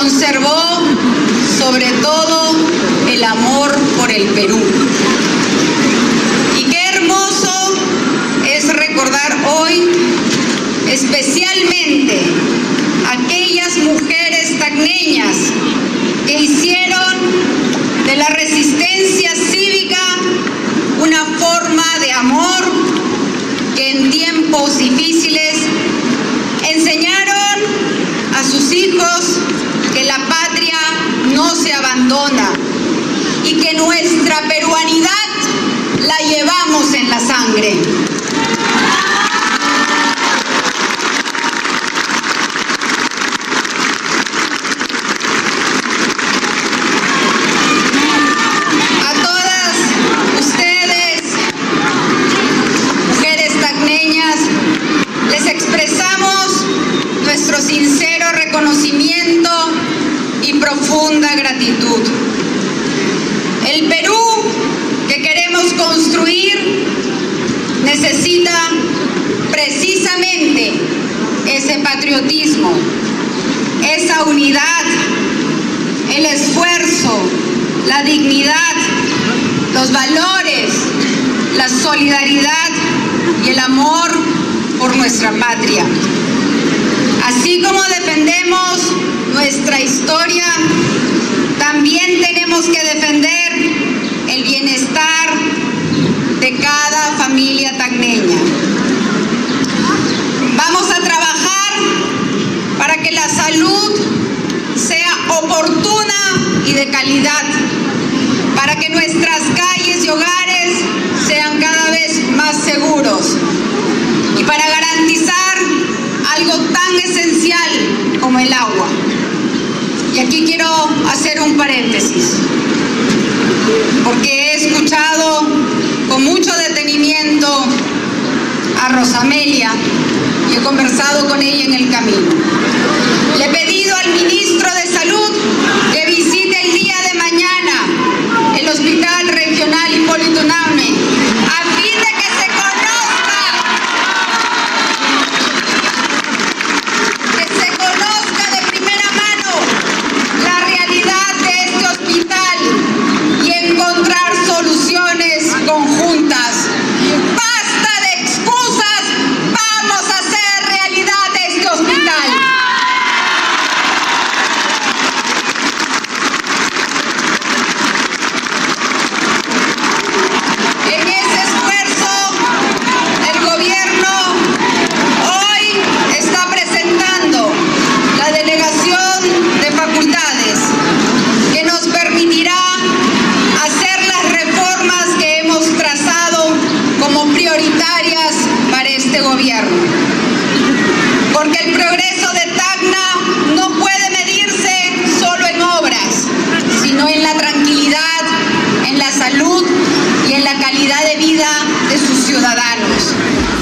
conservó sobre todo el amor por el Perú. Y qué hermoso es recordar hoy especialmente aquellas mujeres tacneñas que hicieron de la resistencia cívica una forma de amor que en tiempos difíciles enseñaron a sus hijos que la patria no se abandona y que nuestra peruanidad la llevamos en la sangre. Nuestro sincero reconocimiento y profunda gratitud. El Perú que queremos construir necesita precisamente ese patriotismo, esa unidad, el esfuerzo, la dignidad, los valores, la solidaridad y el amor por nuestra patria. Así como defendemos nuestra historia, también tenemos que defender el bienestar de cada familia tacneña. Vamos a trabajar para que la salud sea oportuna y de calidad, para que nuestras calles y hogares sean cada vez más seguros y para garantizar algo tan esencial como el agua. Y aquí quiero hacer un paréntesis, porque he escuchado con mucho detenimiento a Rosamelia y he conversado con ella en el camino. Le he pedido al ministro de Salud que visite el día de mañana el Hospital Regional Hipólito Unanue, a fin de que se conozca de primera mano la realidad de este hospital y encontrar soluciones conjuntas. ¡Basta de excusas! ¡Vamos a hacer realidad este hospital! En ese esfuerzo, el gobierno hoy está presentando la delegación de facultades que nos permitirá hacer las reformas que hemos trazado como prioritarias para este gobierno. Porque el progreso de Tacna no puede medirse solo en obras, sino en la tranquilidad, en la salud y en la calidad de vida de sus ciudadanos.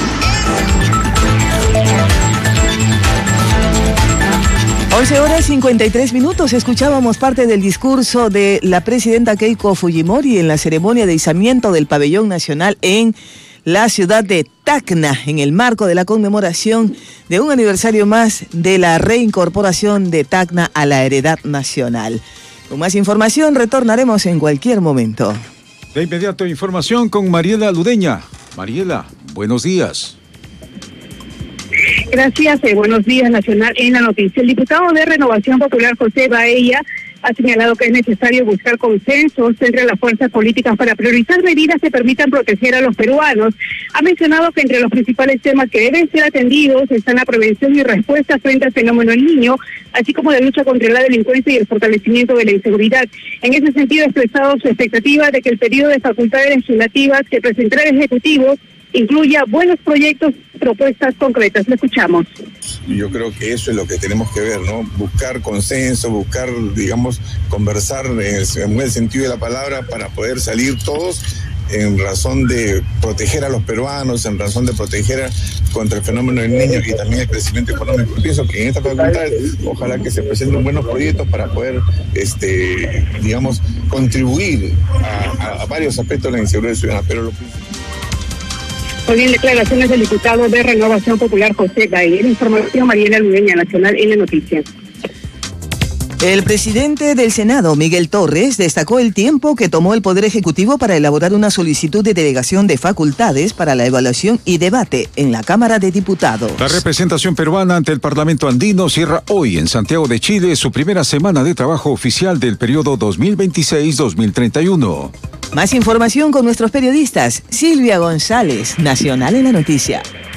11:53. Escuchábamos parte del discurso de la presidenta Keiko Fujimori en la ceremonia de izamiento del pabellón nacional en la ciudad de Tacna, en el marco de la conmemoración de un aniversario más de la reincorporación de Tacna a la heredad nacional. Con más información retornaremos en cualquier momento. De inmediato, información con Mariela Ludeña. Mariela, buenos días. Gracias, buenos días, Nacional en la noticia. El diputado de Renovación Popular, José Baella, ha señalado que es necesario buscar consensos entre las fuerzas políticas para priorizar medidas que permitan proteger a los peruanos. Ha mencionado que entre los principales temas que deben ser atendidos están la prevención y respuesta frente al fenómeno del Niño, así como la lucha contra la delincuencia y el fortalecimiento de la inseguridad. En ese sentido, ha expresado su expectativa de que el periodo de facultades legislativas que presentará el Ejecutivo incluya buenos proyectos, propuestas concretas. Lo escuchamos. Yo creo que eso es lo que tenemos que ver, ¿no? Buscar consenso, buscar, digamos, conversar en el sentido de la palabra para poder salir todos en razón de proteger a los peruanos, en razón de proteger contra el fenómeno del niño y también el crecimiento económico. Pienso que en esta facultad ojalá que se presenten buenos proyectos para poder, digamos, contribuir a varios aspectos de la inseguridad ciudadana, pero lo principal. Muy bien, declaraciones del diputado de Renovación Popular, José Baella. La información, Mariela Ludeña, Nacional en la noticia. El presidente del Senado, Miguel Torres, destacó el tiempo que tomó el Poder Ejecutivo para elaborar una solicitud de delegación de facultades para la evaluación y debate en la Cámara de Diputados. La representación peruana ante el Parlamento andino cierra hoy en Santiago de Chile su primera semana de trabajo oficial del periodo 2026-2031. Más información con nuestros periodistas. Silvia González, Nacional en la Noticia.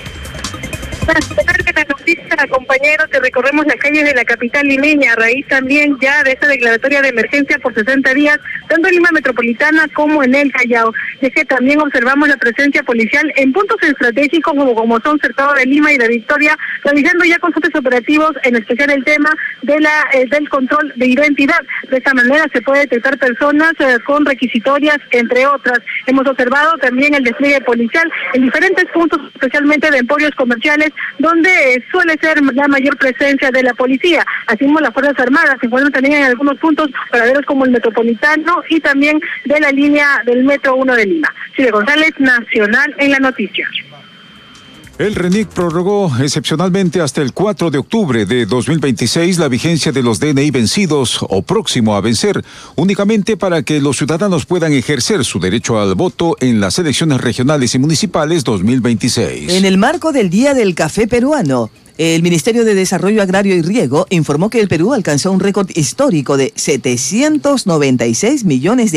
Compañeros, que recorremos las calles de la capital limeña a raíz también ya de esta declaratoria de emergencia por 60 días, tanto en Lima Metropolitana como en el Callao. Y es que también observamos la presencia policial en puntos estratégicos como son Cercado de Lima y La Victoria, realizando ya consultas operativos, en especial el tema de del control de identidad. De esta manera se puede detectar personas con requisitorias, entre otras. Hemos observado también el despliegue policial en diferentes puntos, especialmente de emporios comerciales, donde suele ser la mayor presencia de la policía. Asimismo, las Fuerzas Armadas se encuentran también en algunos puntos paraderos como el Metropolitano y también de la línea del Metro 1 de Lima. Silvia González, Nacional en la Noticia. El RENIC prorrogó excepcionalmente hasta el 4 de octubre de 2026 la vigencia de los DNI vencidos o próximo a vencer, únicamente para que los ciudadanos puedan ejercer su derecho al voto en las elecciones regionales y municipales 2026. En el marco del Día del Café Peruano, el Ministerio de Desarrollo Agrario y Riego informó que el Perú alcanzó un récord histórico de $796 millones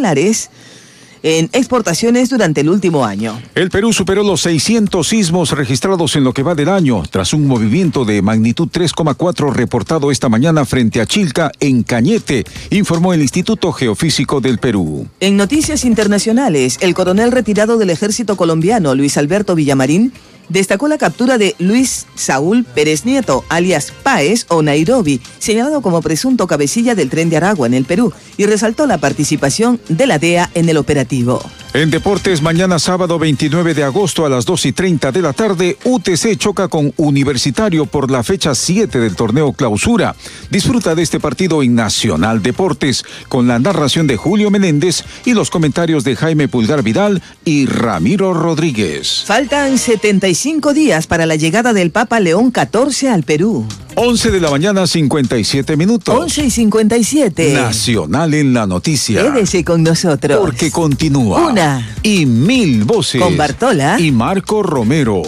en exportaciones durante el último año. El Perú superó los 600 sismos registrados en lo que va del año, tras un movimiento de magnitud 3,4 reportado esta mañana frente a Chilca, en Cañete, informó el Instituto Geofísico del Perú. En noticias internacionales, el coronel retirado del ejército colombiano, Luis Alberto Villamarín, destacó la captura de Luis Saúl Pérez Nieto, alias Páez o Nairobi, señalado como presunto cabecilla del Tren de Aragua en el Perú, y resaltó la participación de la DEA en el operativo. En deportes, mañana sábado 29 de agosto a las 2:30 de la tarde, UTC choca con Universitario por la fecha 7 del torneo Clausura. Disfruta de este partido en Nacional Deportes, con la narración de Julio Menéndez y los comentarios de Jaime Pulgar Vidal y Ramiro Rodríguez. Faltan 75 días para la llegada del Papa León XIV al Perú. 11 de la mañana, 57 minutos. 11:57. Nacional en la Noticia. Quédese con nosotros. Porque continúa. Una. Y mil voces. Con Bartola. Y Marco Romero.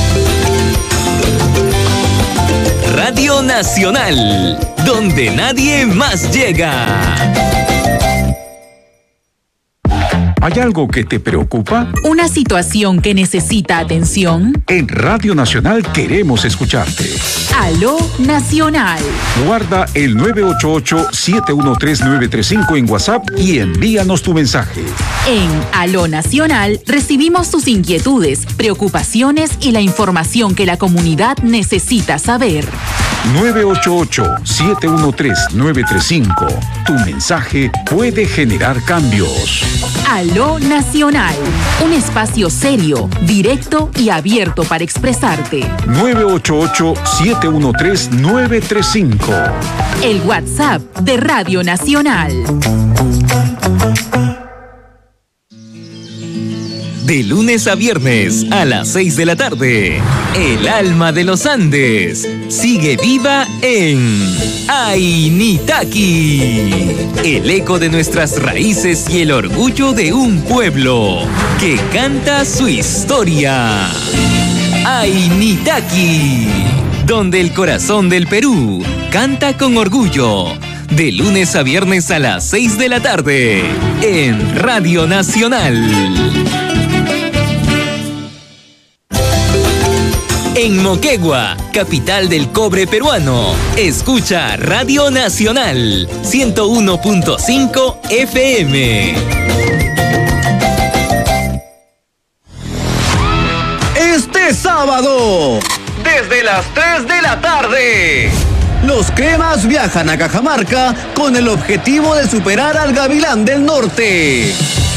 Radio Nacional, donde nadie más llega. ¿Hay algo que te preocupa? ¿Una situación que necesita atención? En Radio Nacional queremos escucharte. Aló Nacional. Guarda el 988-713-935 en WhatsApp y envíanos tu mensaje. En Aló Nacional recibimos tus inquietudes, preocupaciones y la información que la comunidad necesita saber. 988-713-935. Tu mensaje puede generar cambios. Aló Nacional, un espacio serio, directo y abierto para expresarte. 988-713-935. El WhatsApp de Radio Nacional. De lunes a viernes a las 6 de la tarde, el alma de los Andes sigue viva en Ainitaki, el eco de nuestras raíces y el orgullo de un pueblo que canta su historia. Ainitaki, donde el corazón del Perú canta con orgullo. De lunes a viernes a las 6 de la tarde, en Radio Nacional. En Moquegua, capital del cobre peruano, escucha Radio Nacional 101.5 FM. Este sábado, desde las 3 de la tarde, los cremas viajan a Cajamarca con el objetivo de superar al Gavilán del Norte.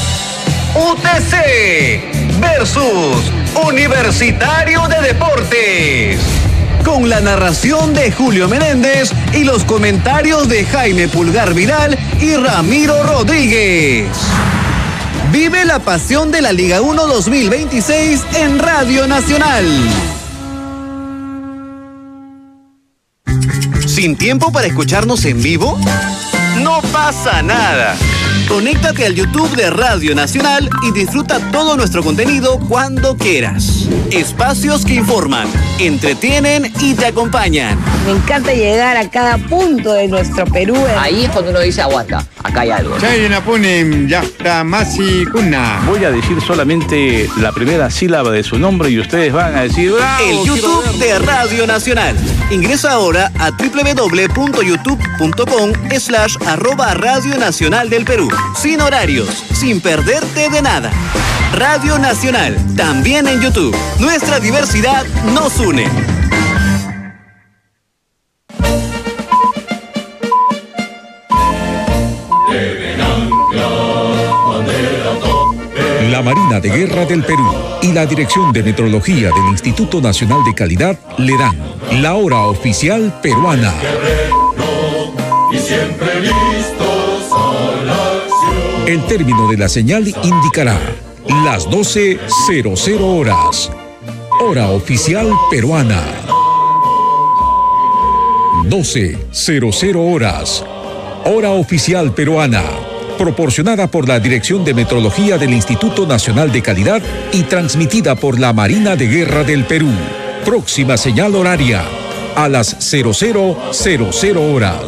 UTC versus Universitario de Deportes, con la narración de Julio Menéndez y los comentarios de Jaime Pulgar Vidal y Ramiro Rodríguez. Vive la pasión de la Liga 1 2026 en Radio Nacional. ¿Sin tiempo para escucharnos en vivo? No pasa nada. Conéctate al YouTube de Radio Nacional y disfruta todo nuestro contenido cuando quieras. Espacios que informan, entretienen y te acompañan. Me encanta llegar a cada punto de nuestro Perú. Ahí es cuando uno dice aguanta, acá hay algo. Voy a decir solamente la primera sílaba de su nombre y ustedes van a decir ¡bravo! El YouTube de Radio Nacional. Ingresa ahora a www.youtube.com/@Radio Nacional del Perú. Sin horarios, sin perderte de nada. Radio Nacional, también en YouTube. Nuestra diversidad nos une. La Marina de Guerra del Perú y la Dirección de Metrología del Instituto Nacional de Calidad le dan la hora oficial peruana. El término de la señal indicará las 12:00 horas. Hora oficial peruana. 12:00 horas. Hora oficial peruana. Proporcionada por la Dirección de Metrología del Instituto Nacional de Calidad y transmitida por la Marina de Guerra del Perú. Próxima señal horaria a las 00:00 horas.